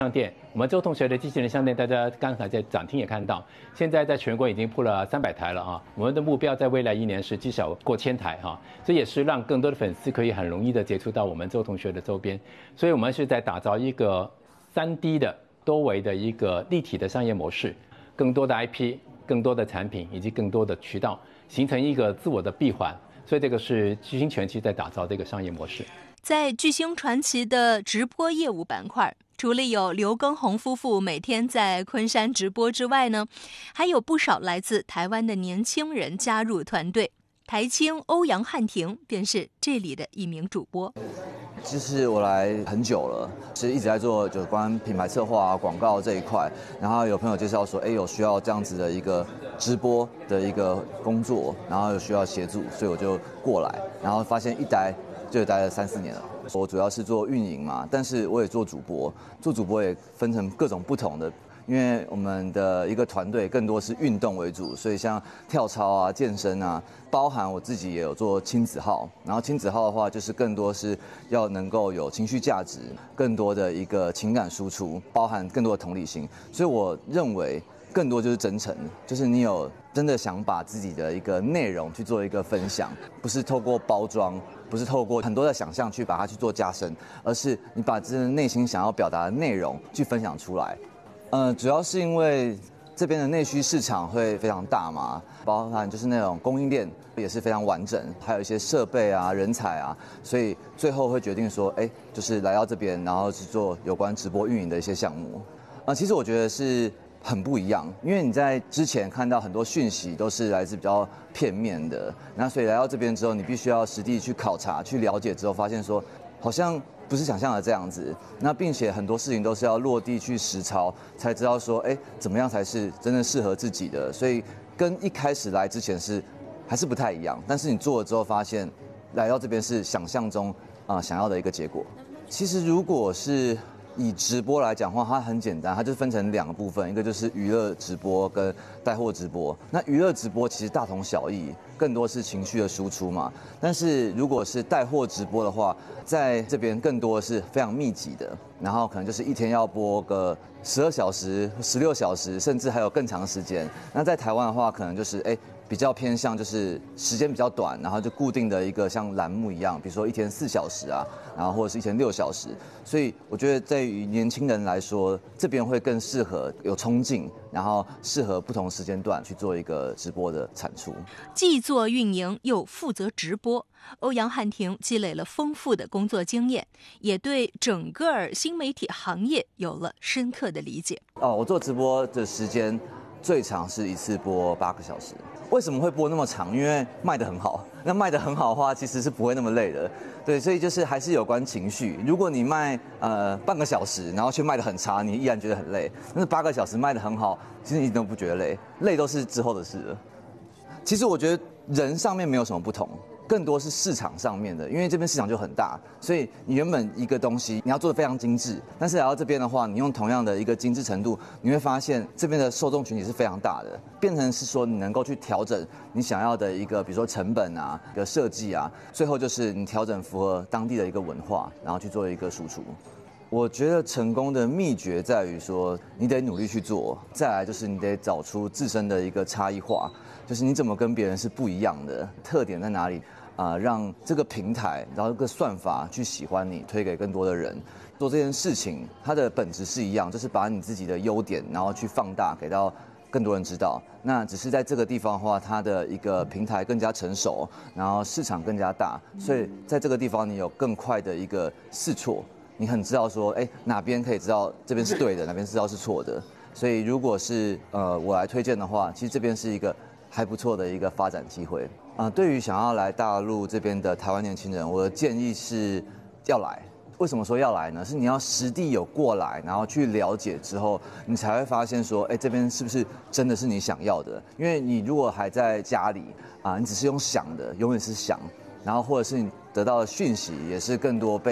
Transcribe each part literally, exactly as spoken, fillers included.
商店，我们周同学的机器人商店，大家刚才在展厅也看到，现在在全国已经铺了三百台了啊。我们的目标在未来一年是至少过千台哈，这也是让更多的粉丝可以很容易的接触到我们周同学的周边。所以我们是在打造一个三 D 的多维的一个立体的商业模式，更多的 I P、更多的产品以及更多的渠道，形成一个自我的闭环。所以这个是巨星全期在打造这个商业模式。 在巨星传奇的直播业务板块，除了有刘畊宏夫妇每天在昆山直播之外呢，还有不少来自台湾的年轻人加入团队。台青欧阳汉庭便是这里的一名主播。 其实我来很久了，是一直在做有关品牌策划啊、广告这一块。然后有朋友介绍说，哎，有需要这样子的一个直播的一个工作，然后有需要协助，所以我就过来，然后发现一待就待了三四年了。我主要是做运营嘛，但是我也做主播，做主播也分成各种不同的。因为我们的一个团队更多是运动为主，所以像跳操啊、健身啊，包含我自己也有做亲子号。然后亲子号的话，就是更多是要能够有情绪价值，更多的一个情感输出，包含更多的同理心。所以我认为更多就是真诚，就是你有真的想把自己的一个内容去做一个分享，不是透过包装，不是透过很多的想象去把它去做加深，而是你把真的内心想要表达的内容去分享出来。呃，主要是因为这边的内需市场会非常大嘛，包含就是那种供应链也是非常完整，还有一些设备啊、人才啊，所以最后会决定说，哎，就是来到这边，然后去做有关直播运营的一些项目。呃，其实我觉得是很不一样，因为你在之前看到很多讯息都是来自比较片面的，那所以来到这边之后，你必须要实地去考察、去了解之后，发现说好像不是想象的这样子，那并且很多事情都是要落地去实操，才知道说，哎，怎么样才是真正适合自己的。所以跟一开始来之前是还是不太一样，但是你做了之后发现，来到这边是想象中啊、呃、想要的一个结果。其实如果是以直播来讲的话，它很简单，它就分成两个部分，一个就是娱乐直播跟带货直播。那娱乐直播其实大同小异，更多是情绪的输出嘛。但是如果是带货直播的话，在这边更多是非常密集的，然后可能就是一天要播个十二小时、十六小时，甚至还有更长时间。那在台湾的话，可能就是哎。比较偏向就是时间比较短，然后就固定的一个像栏目一样，比如说一天四小时啊，然后或者是一天六小时。所以我觉得对于年轻人来说，这边会更适合有冲劲，然后适合不同时间段去做一个直播的产出。 既做运营又负责直播，欧阳汉庭积累了丰富的工作经验，也对整个新媒体行业有了深刻的理解。 哦，我做直播的时间最长是一次播八个小时。为什么会播那么长？因为卖得很好。那卖得很好的话，其实是不会那么累的。对，所以就是还是有关情绪。如果你卖呃半个小时，然后却卖得很差，你依然觉得很累。但是八个小时卖得很好，其实你都不觉得累，累都是之后的事了。其实我觉得人上面没有什么不同。更多是市场上面的，因为这边市场就很大，所以你原本一个东西你要做得非常精致，但是来到这边的话，你用同样的一个精致程度，你会发现这边的受众群体是非常大的，变成是说你能够去调整你想要的一个，比如说成本啊、一个设计啊，最后就是你调整符合当地的一个文化，然后去做一个输出。我觉得成功的秘诀在于说，你得努力去做，再来就是你得找出自身的一个差异化，就是你怎么跟别人是不一样的，特点在哪里。啊、呃，让这个平台，然后这个算法去喜欢你，推给更多的人。做这件事情，它的本质是一样，就是把你自己的优点，然后去放大，给到更多人知道。那只是在这个地方的话，它的一个平台更加成熟，然后市场更加大，所以在这个地方你有更快的一个试错，你很知道说，哎，哪边可以知道这边是对的，哪边知道是错的。所以如果是呃我来推荐的话，其实这边是一个还不错的一个发展机会。啊、呃，对于想要来大陆这边的台湾年轻人，我的建议是要来。为什么说要来呢？是你要实地有过来，然后去了解之后，你才会发现说，哎，这边是不是真的是你想要的？因为你如果还在家里啊、呃，你只是用想的，永远是想，然后或者是你得到的讯息也是更多被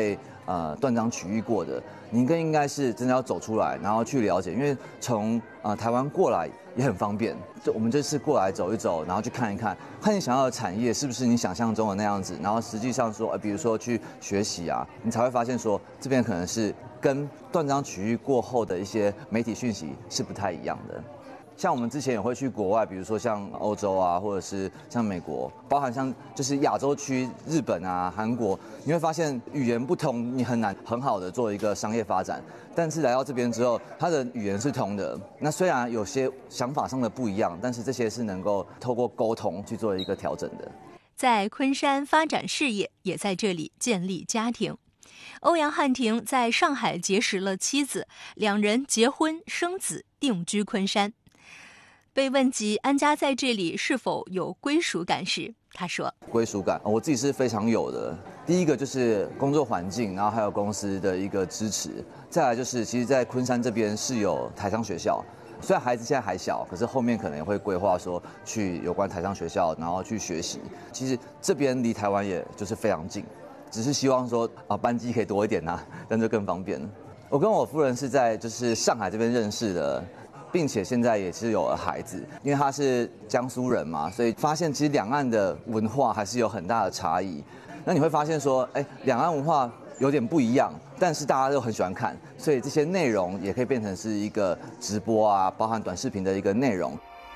呃断章取义过的，您更应该是真的要走出来，然后去了解，因为从呃台湾过来也很方便。就我们这次过来走一走，然后去看一看，看你想要的产业是不是你想象中的那样子，然后实际上说，呃，比如说去学习啊，你才会发现说这边可能是跟断章取义过后的一些媒体讯息是不太一样的。像我们之前也会去国外，比如说像欧洲啊，或者是像美国，包含像就是亚洲区日本啊、韩国，你会发现语言不通，你很难很好的做一个商业发展。但是来到这边之后，它的语言是通的。那虽然有些想法上的不一样，但是这些是能够透过沟通去做一个调整的。 在昆山发展事业，也在这里建立家庭。欧阳汉庭在上海结识了妻子，两人结婚生子，定居昆山。被问及安家在这里是否有归属感时，他说：“ 归属感，我自己是非常有的。第一个就是工作环境，然后还有公司的一个支持。再来就是，其实，在昆山这边是有台商学校，虽然孩子现在还小，可是后面可能也会规划说去有关台商学校，然后去学习。其实这边离台湾也就是非常近，只是希望说啊班机可以多一点啊，但就更方便。我跟我夫人是在就是上海这边认识的。”并且现在也是有了孩子，因为他是江苏人嘛，所以发现其实两岸的文化还是有很大的差异。那你会发现说，哎，两岸文化有点不一样，但是大家都很喜欢看，所以这些内容也可以变成是一个直播啊，包含短视频的一个内容。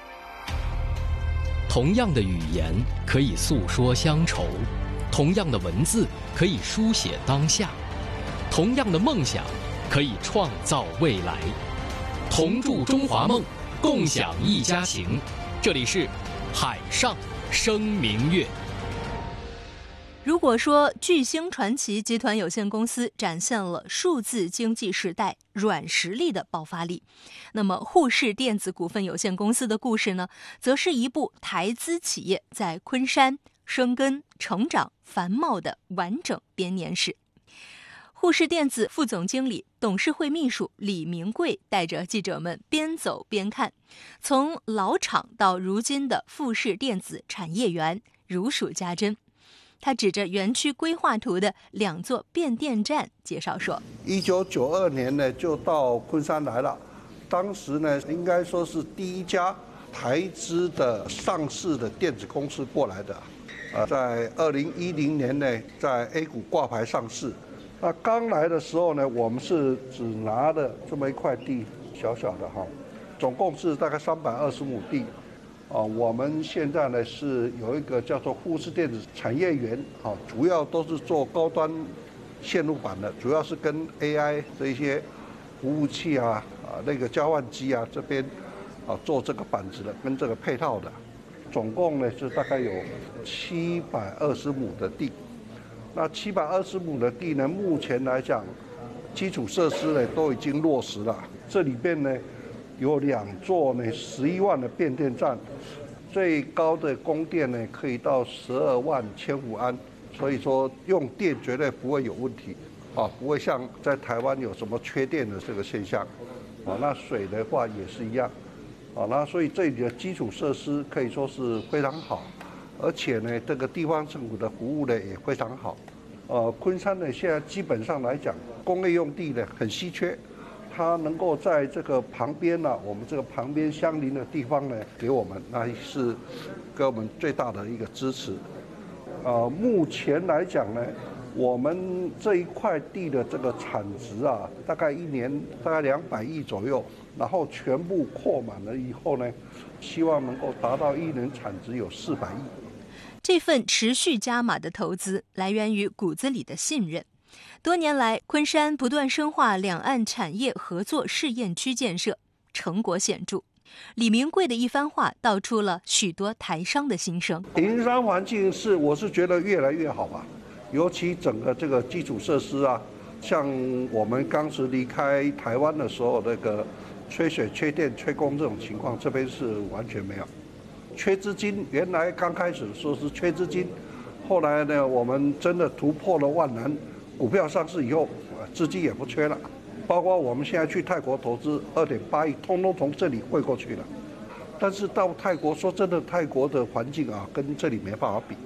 同样的语言可以诉说乡愁，同样的文字可以书写当下，同样的梦想可以创造未来。同筑中华梦，共享一家情。这里是海上生明月。 如果说巨星传奇集团有限公司展现了数字经济时代软实力的爆发力，那么沪市电子股份有限公司的故事呢，则是一部台资企业在昆山生根、成长、繁茂的完整编年史。沪市电子副总经理、董事会秘书李明贵带着记者们边走边看，从老厂到如今的富士电子产业园如数家珍。他指着园区规划图的两座变电站介绍说： 一九九二年呢就到昆山来了，当时呢应该说是第一家台资的上市的电子公司过来的，呃，在二零一零年呢在 A 股挂牌上市。那刚来的时候呢，我们是只拿了这么一块地，小小的哈，总共是大概三百二十亩地，啊，我们现在呢是有一个叫做富士电子产业园，啊，主要都是做高端线路板的，主要是跟 A I 这一些服务器啊、啊那个交换机啊这边啊做这个板子的，跟这个配套的，总共呢是大概有七百二十亩的地。那七百二十亩的地呢，目前来讲，基础设施呢都已经落实了。这里边呢有两座呢十一万的变电站，最高的供电呢可以到十二万千伏安，所以说用电绝对不会有问题，啊，不会像在台湾有什么缺电的这个现象，啊，那水的话也是一样，啊，那所以这里的基础设施可以说是非常好。而且呢，这个地方政府的服务呢也非常好。呃，昆山呢现在基本上来讲，工业用地呢很稀缺，它能够在这个旁边呢、啊，我们这个旁边相邻的地方呢给我们，那是给我们最大的一个支持。呃，目前来讲呢，我们这一块地的这个产值啊，大概一年大概两百亿左右，然后全部扩满了以后呢，希望能够达到一年产值有四百亿。 这份持续加码的投资来源于骨子里的信任。多年来，昆山不断深化两岸产业合作试验区建设，成果显著。李明贵的一番话道出了许多台商的心声。 营商环境是，我是觉得越来越好吧，尤其整个这个基础设施啊，像我们当时离开台湾的时候，那个缺水、缺电、缺工这种情况，这边是完全没有。缺资金，原来刚开始的时候是缺资金，后来呢，我们真的突破了万难，股票上市以后，资金也不缺了，包括我们现在去泰国投资二点八亿，通通从这里汇过去了。但是到泰国，说真的，泰国的环境啊，跟这里没办法比，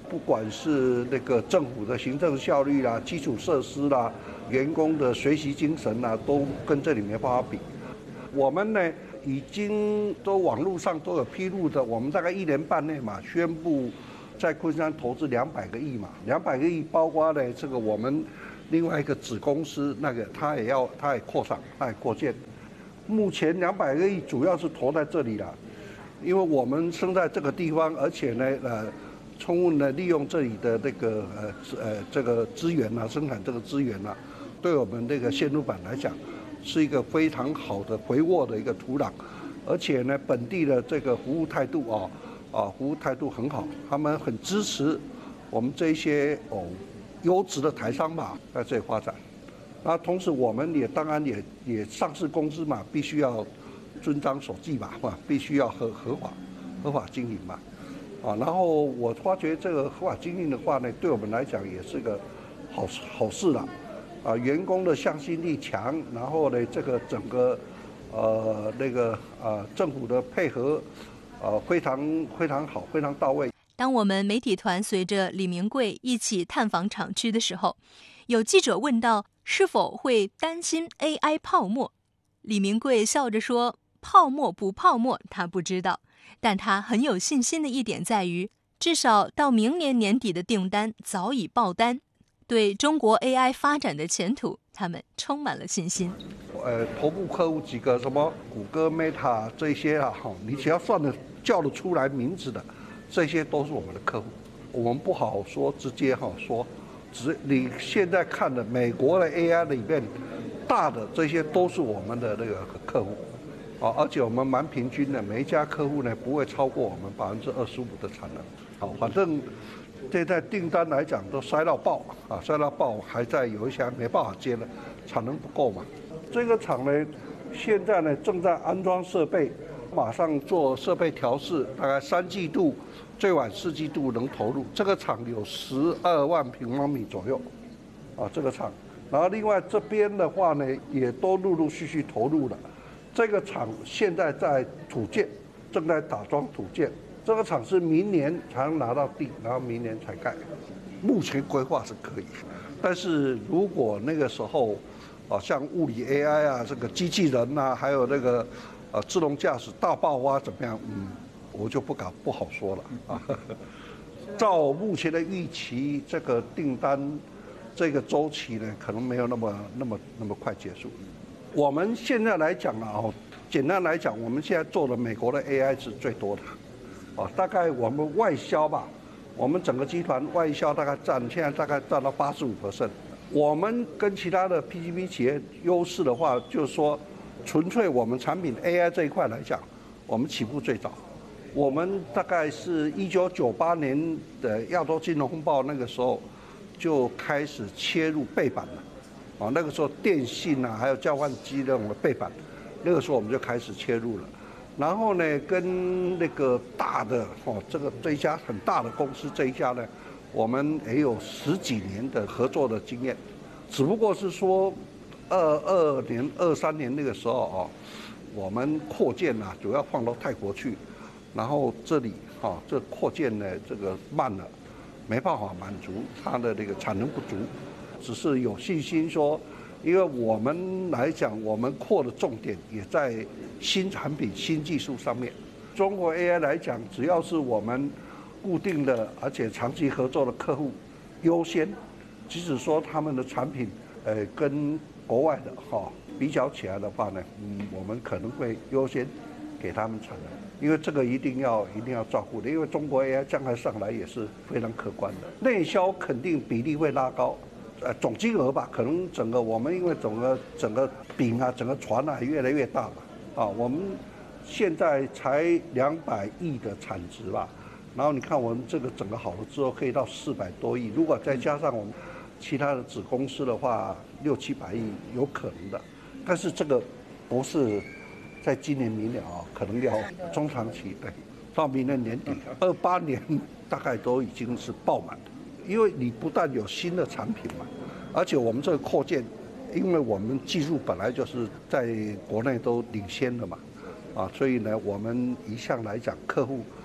不管是那个政府的行政效率啦、基础设施啦、员工的学习精神啦，都跟这里没办法比。我们呢，已经都网络上都有披露的，我们大概一年半内嘛，宣布在昆山投资两百个亿嘛，两百个亿包括呢这个我们另外一个子公司那个，它也要它也扩厂，它也扩建。目前两百个亿主要是投在这里了，因为我们生在这个地方，而且呢呃。充分的利用这里的这个呃呃这个资源啊，生产这个资源啊，对我们这个线路板来讲，是一个非常好的肥沃的一个土壤，而且呢，本地的这个服务态度啊啊服务态度很好，他们很支持我们这些哦优质的台商嘛在这里发展。那同时我们也当然也也上市公司嘛，必须要遵章守纪嘛，啊，必须要合合法合法经营嘛。啊，然后我发觉这个合法经营的话呢，对我们来讲也是个好好事了，啊，员工的向心力强，然后呢，这个整个呃那个呃政府的配合，呃非常非常好，非常到位。 当我们媒体团随着李明贵一起探访厂区的时候，有记者问到是否会担心 A I 泡沫，李明贵笑着说：“泡沫不泡沫，他不知道。”但他很有信心的一点在于，至少到明年年底的订单早已爆单，对中国 A I 发展的前途，他们充满了信心。 呃，头部客户几个什么谷歌、Meta 这些啊，哈，你只要算得叫得出来名字的，这些都是我们的客户。我们不好说直接哈说，只你现在看的美国的 A I 里面大的这些都是我们的那个客户。啊，而且我们蛮平均的，每一家客户呢不会超过我们百分之二十五的产能。好，反正现在订单来讲都塞到爆啊，塞到爆，还在有一些还没办法接了，产能不够嘛。这个厂呢，现在呢正在安装设备，马上做设备调试，大概三季度，最晚四季度能投入。这个厂有十二万平方米左右，啊，这个厂。然后另外这边的话呢，也都陆陆续续投入了。这个厂现在在土建，正在打桩土建。这个厂是明年才能拿到地，然后明年才盖。目前规划是可以，但是如果那个时候，啊，像物理 A I 啊，这个机器人呐、啊，还有那个呃自动驾驶大爆发怎么样？嗯，我就不敢不好说了啊。照目前的预期，这个订单这个周期呢，可能没有那么那么那么快结束。我们现在来讲啊，简单来讲，我们现在做的美国的 A I 是最多的，啊，大概我们外销吧，我们整个集团外销大概占现在大概占到八十五 percent。我们跟其他的 P C B 企业优势的话，就是说，纯粹我们产品 A I 这一块来讲，我们起步最早。我们大概是一九九八年的亚洲金融风暴那个时候，就开始切入背板了。啊，那个时候电信啊，还有交换机那种的背板，那个时候我们就开始切入了。然后呢，跟那个大的哦，这个这一家很大的公司这一家呢，我们也有十几年的合作的经验。只不过是说，二二年、二三年那个时候哦，我们扩建啊，主要放到泰国去，然后这里啊，这扩建呢这个慢了，没办法满足它的这个产能不足。只是有信心说，因为我们来讲，我们扩的重点也在新产品、新技术上面。中国 A I 来讲，只要是我们固定的而且长期合作的客户优先，即使说他们的产品呃跟国外的哈比较起来的话呢，嗯，我们可能会优先给他们产能，因为这个一定要一定要照顾的，因为中国 A I 将来上来也是非常可观的，内销肯定比例会拉高。呃，总金额吧，可能整个我们因为整个整个饼啊，整个船啊越来越大嘛，啊，我们现在才两百亿的产值吧，然后你看我们这个整个好了之后，可以到四百多亿，如果再加上我们其他的子公司的话，六七百亿有可能的，但是这个不是在今年明年啊，可能要中长期对，到明年年底，二八年大概都已经是爆满的。因为你不但有新的产品嘛，而且我们这个扩建，因为我们技术本来就是在国内都领先的嘛，啊，所以呢，我们一向来讲，客户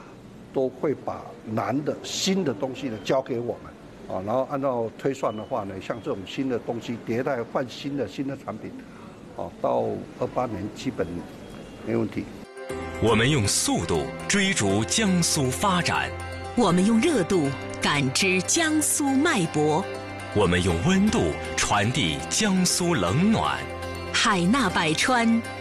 都会把难的新的东西呢交给我们。啊，然后按照推算的话呢，像这种新的东西迭代换新的新的产品，啊，到二八年基本没问题。 我们用速度追逐江苏发展， 我们用热度感知江苏脉搏， 我们用温度传递江苏冷暖。 海纳百川，